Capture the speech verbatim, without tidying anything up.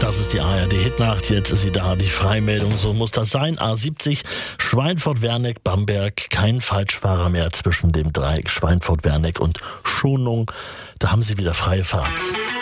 Das ist die A R D-Hitnacht. Jetzt ist sie da, die Freimeldung. So muss das sein. A siebzig, Schweinfurt-Werneck, Bamberg. Kein Falschfahrer mehr zwischen dem Dreieck Schweinfurt-Werneck und Schonung. Da haben Sie wieder freie Fahrt.